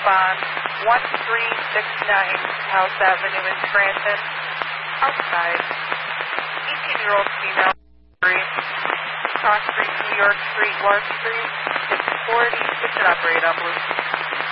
on 1369 House Avenue in Scranton. Outside. 18-year-old female. Cross Street, New York Street, Wall Street, 640. It should operate on Blue.